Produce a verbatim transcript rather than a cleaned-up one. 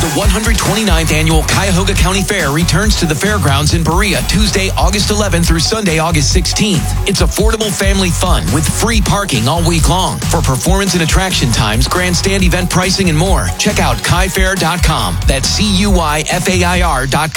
The one hundred twenty-ninth Annual Cuyahoga County Fair returns to the fairgrounds in Berea Tuesday, August eleventh through Sunday, August sixteenth. It's affordable family fun with free parking all week long. For performance and attraction times, grandstand event pricing, and more, check out cuy fair dot com. That's C U Y F A I R dot com.